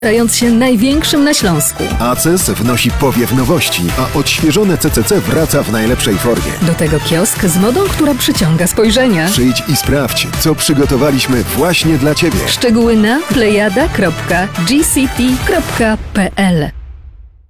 stając się największym na Śląsku. ACES wnosi powiew nowości, a odświeżone CCC wraca w najlepszej formie. Do tego kiosk z modą, która przyciąga spojrzenia. Przyjdź i sprawdź, co przygotowaliśmy właśnie dla Ciebie. Szczegóły na plejada.gct.pl